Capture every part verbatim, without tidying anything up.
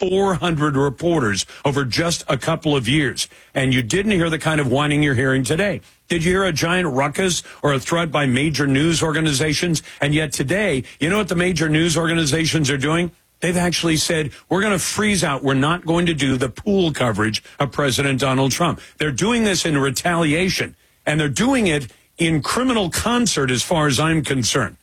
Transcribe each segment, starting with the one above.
four hundred reporters over just a couple of years. And you didn't hear the kind of whining you're hearing today. Did you hear a giant ruckus or a threat by major news organizations? And yet today, you know what the major news organizations are doing? They've actually said, we're going to freeze out. We're not going to do the pool coverage of President Donald Trump. They're doing this in retaliation, and they're doing it in criminal concert as far as I'm concerned.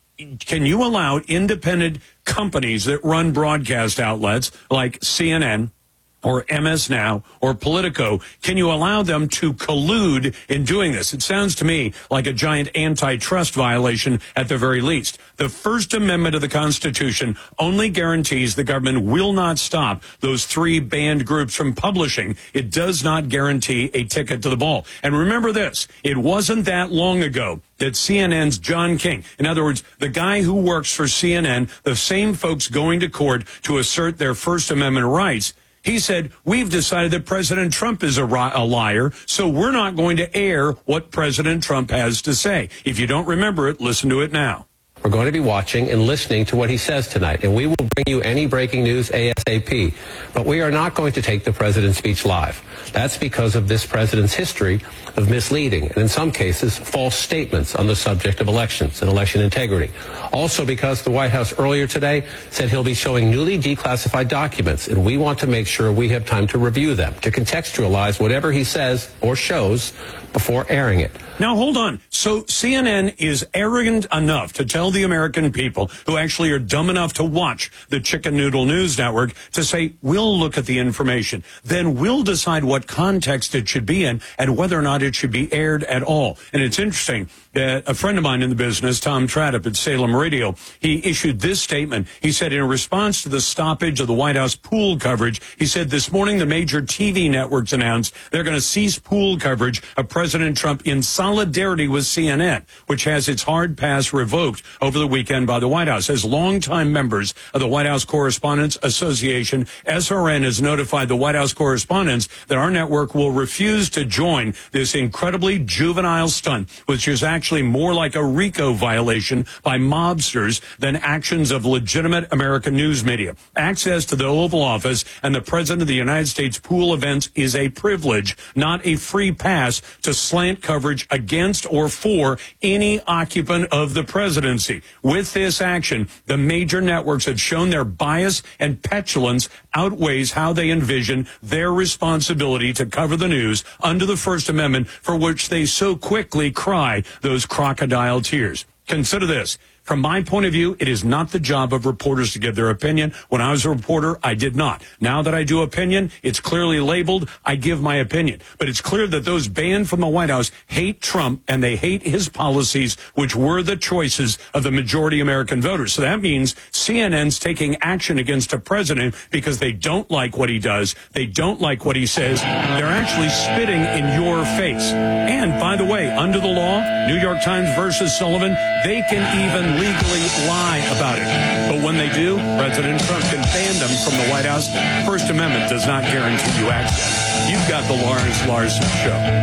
Can you allow independent companies that run broadcast outlets like C N N or M S Now or Politico, can you allow them to collude in doing this? It sounds to me like a giant antitrust violation at the very least. The First Amendment of the Constitution only guarantees the government will not stop those three banned groups from publishing. It does not guarantee a ticket to the ball. And remember this, it wasn't that long ago that C N N's John King, in other words, the guy who works for C N N, the same folks going to court to assert their First Amendment rights, he said, we've decided that President Trump is a, ri- a liar, so we're not going to air what President Trump has to say. If you don't remember it, listen to it now. We're going to be watching and listening to what he says tonight, and we will bring you any breaking news ASAP. But we are not going to take the president's speech live. That's because of this president's history of misleading and, in some cases, false statements on the subject of elections and election integrity. Also because the White House earlier today said he'll be showing newly declassified documents, and we want to make sure we have time to review them, to contextualize whatever he says or shows before airing it. Now, hold on. So C N N is arrogant enough to tell the American people who actually are dumb enough to watch the Chicken Noodle News Network to say, we'll look at the information. Then we'll decide what context it should be in and whether or not it should be aired at all. And it's interesting that a friend of mine in the business, Tom Tradup at Salem Radio, he issued this statement. He said, in response to the stoppage of the White House pool coverage, he said, this morning the major T V networks announced they're going to cease pool coverage of President Trump in solidarity with C N N, which has its hard pass revoked over the weekend by the White House. As longtime members of the White House Correspondents Association, S R N has notified the White House correspondents that our network will refuse to join this incredibly juvenile stunt, which is actually more like a RICO violation by mobsters than actions of legitimate American news media. Access to the Oval Office and the President of the United States pool events is a privilege, not a free pass to slant coverage against or for any occupant of the presidency. With this action, the major networks have shown their bias and petulance outweighs how they envision their responsibility to cover the news under the First Amendment, for which they so quickly cry those crocodile tears. Consider this. From my point of view, it is not the job of reporters to give their opinion. When I was a reporter, I did not. Now that I do opinion, it's clearly labeled, I give my opinion. But it's clear that those banned from the White House hate Trump and they hate his policies, which were the choices of the majority American voters. So that means C N N's taking action against a president because they don't like what he does. They don't like what he says. They're actually spitting in your face. And by the way, under the law, New York Times versus Sullivan, they can even legally lie about it. But when they do, President Trump can ban them from the White House. First Amendment does not guarantee you access. You've got the Lawrence Larson Show.